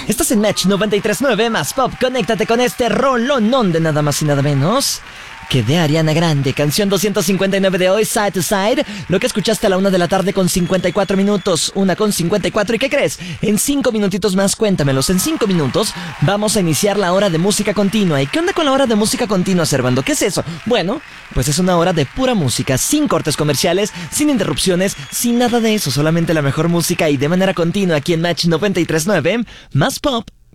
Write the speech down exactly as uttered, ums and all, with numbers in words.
Estás en Match noventa y tres punto nueve más Pop. Conéctate con este rolonón de nada más y nada menos que de Ariana Grande, canción doscientos cincuenta y nueve de hoy, Side to Side. Lo que escuchaste a la una de la tarde con cincuenta y cuatro minutos, una con cincuenta y cuatro. ¿Y qué crees? En cinco minutitos más, cuéntamelos. En cinco minutos vamos a iniciar la hora de música continua. ¿Y qué onda con la hora de música continua, Servando? ¿Qué es eso? Bueno, pues es una hora de pura música, sin cortes comerciales, sin interrupciones, sin nada de eso. Solamente la mejor música y de manera continua aquí en Match noventa y tres punto nueve, más Pop.